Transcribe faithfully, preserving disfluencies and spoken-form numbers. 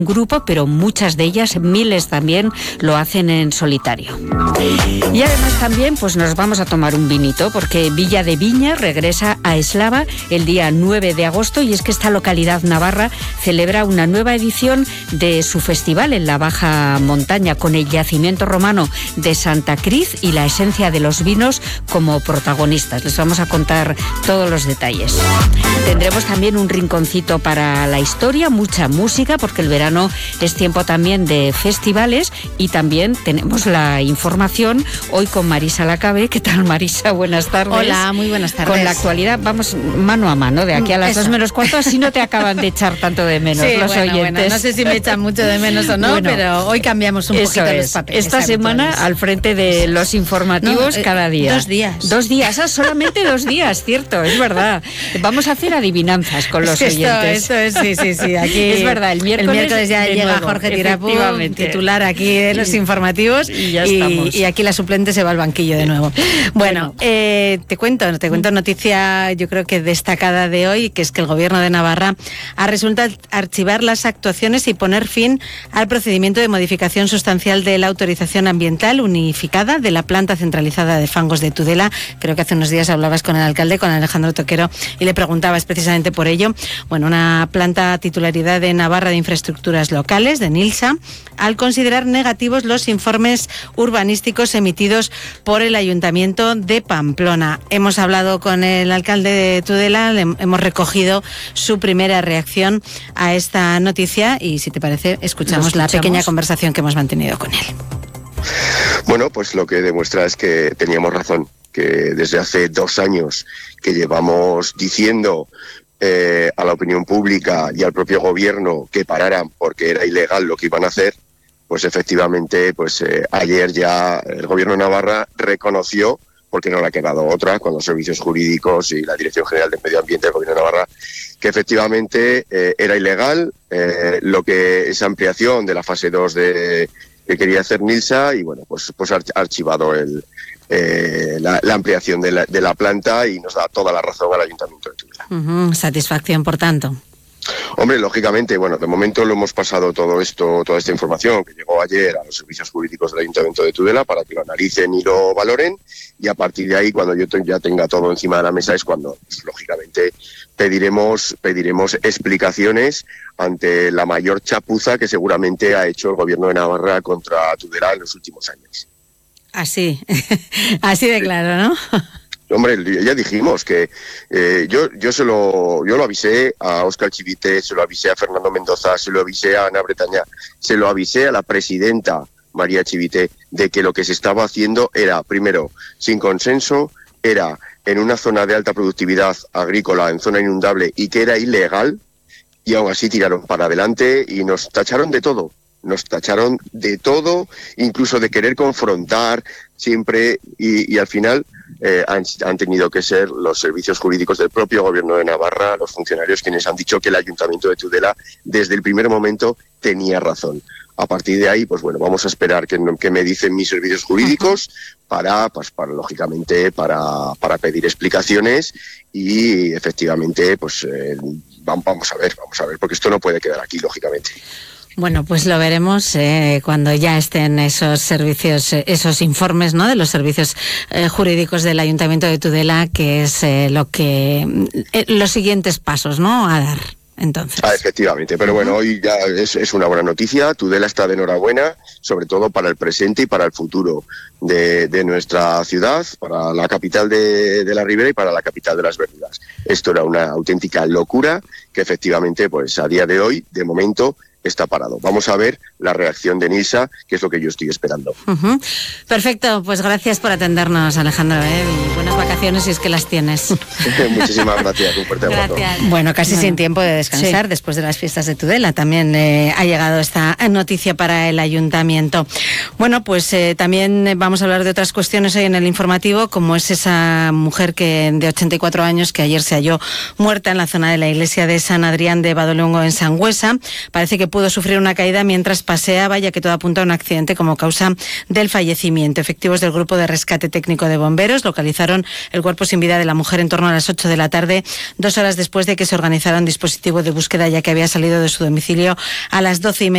grupo, pero muchas de ellas, miles también, lo hacen en solitario. Y además también pues nos vamos a tomar un vinito, porque Villa de Viña regresa a Eslava el día nueve de agosto, y es que esta localidad navarra celebra una nueva edición de su festival en la baja montaña, con el yacimiento romano de Santa Cruz y la esencia de los vinos como protagonistas. Les vamos a contar todos los detalles. Tendremos también un rinconcito para la historia, mucha música, porque el verano es tiempo también de festivales, y también tenemos la información hoy con Marisa Lacabe. ¿Qué tal, Marisa? Buenas tardes. Hola, muy buenas tardes. Con la actualidad vamos mano a mano, de aquí a las Eso. dos menos cuarto, así no te acaban de echar tanto de menos sí, los bueno, oyentes. Bueno, no sé si me echan mucho de menos o no, bueno, pero hoy cambiamos un poquito es. los papeles. Esta semana habituales. Al frente de los informativos no, eh, cada día. Dos días. Dos días, ah, solamente dos días, cierto, es verdad. Vamos a hacer adivinanzas con los esto, oyentes. Esto es, sí, sí, sí. Aquí es verdad, el miércoles, el miércoles ya llega nuevo, Jorge Tirapú, titular aquí de los informativos, y, ya y, y aquí la suplente se va al banquillo de nuevo. Bueno, bueno. Eh, te cuento, te cuento noticia yo creo que destacada de hoy, que es que el Gobierno de Navarra ha resuelto archivar las actuaciones y poner fin al procedimiento de modificación sustancial de la autorización ambiental unificada de la planta centralizada de fangos de Tudela. Creo que hace unos días hablabas con el alcalde, con Alejandro Toquero, y le preguntabas precisamente por ello. Bueno, una planta titularidad de Navarra de Infraestructuras Locales, de NILSA, al considerar negativos los informes urbanísticos emitidos por el Ayuntamiento de Pamplona. Hemos hablado con el alcalde de Tudela, le hemos recogido su primera reacción a esta noticia, y si te parece, escuchamos, escuchamos la pequeña conversación que hemos mantenido con él. Bueno, pues lo que demuestra es que teníamos razón, que desde hace dos años que llevamos diciendo eh, a la opinión pública y al propio gobierno que pararan porque era ilegal lo que iban a hacer, pues efectivamente, pues eh, ayer ya el gobierno de Navarra reconoció, porque no le ha quedado otra, con los servicios jurídicos y la Dirección General de Medio Ambiente del gobierno de Navarra, que efectivamente eh, era ilegal eh, lo que esa ampliación de la fase dos de que quería hacer NILSA, y bueno, pues pues ha archivado el eh, la, la ampliación de la, de la planta, y nos da toda la razón al Ayuntamiento de Tudela. Uh-huh. Satisfacción, por tanto. Hombre, lógicamente, bueno, de momento lo hemos pasado todo esto, toda esta información que llegó ayer a los servicios jurídicos del Ayuntamiento de Tudela para que lo analicen y lo valoren, y a partir de ahí, cuando yo te, ya tenga todo encima de la mesa, es cuando, pues, lógicamente, pediremos pediremos explicaciones ante la mayor chapuza que seguramente ha hecho el Gobierno de Navarra contra Tudela en los últimos años. Así, así de claro, ¿no? Hombre, ya dijimos que eh, yo yo se lo yo lo avisé a Óscar Chivite, se lo avisé a Fernando Mendoza, se lo avisé a Ana Bretaña, se lo avisé a la presidenta María Chivite, de que lo que se estaba haciendo era, primero, sin consenso, era en una zona de alta productividad agrícola, en zona inundable, y que era ilegal, y aún así tiraron para adelante y nos tacharon de todo. Nos tacharon de todo, incluso de querer confrontar siempre, y, y al final eh, han, han tenido que ser los servicios jurídicos del propio Gobierno de Navarra, los funcionarios, quienes han dicho que el Ayuntamiento de Tudela desde el primer momento tenía razón. A partir de ahí, pues bueno, vamos a esperar que, que me dicen mis servicios jurídicos para, pues, para lógicamente, para, para pedir explicaciones, y efectivamente, pues eh, vamos a ver, vamos a ver, porque esto no puede quedar aquí, lógicamente. Bueno, pues lo veremos eh, cuando ya estén esos servicios, eh, esos informes, ¿no?, de los servicios eh, jurídicos del Ayuntamiento de Tudela, que es eh, lo que eh, los siguientes pasos, ¿no?, a dar. Entonces. Ah, efectivamente, pero bueno, hoy ya es, es una buena noticia. Tudela está de enhorabuena, sobre todo para el presente y para el futuro de, de nuestra ciudad, para la capital de, de la Ribera y para la capital de las Verduras. Esto era una auténtica locura que efectivamente, pues a día de hoy, de momento, está parado. Vamos a ver la reacción de NILSA, que es lo que yo estoy esperando. Uh-huh. Perfecto, pues gracias por atendernos, Alejandro, ¿eh? Y buenas vacaciones si es que las tienes. Muchísimas gracias, un fuerte abrazo. Bueno, casi bueno. sin tiempo de descansar, sí. Después de las fiestas de Tudela también eh, ha llegado esta noticia para el Ayuntamiento. Bueno, pues eh, también vamos a hablar de otras cuestiones hoy en el informativo, como es esa mujer que de ochenta y cuatro años que ayer se halló muerta en la zona de la iglesia de San Adrián de Badolongo, en Sangüesa. Parece que pudo sufrir una caída mientras paseaba, ya que todo apunta a un accidente como causa del fallecimiento. Efectivos del Grupo de Rescate Técnico de Bomberos localizaron el cuerpo sin vida de la mujer en torno a las ocho de la tarde, dos horas después de que se organizara un dispositivo de búsqueda, ya que había salido de su domicilio a las doce y media.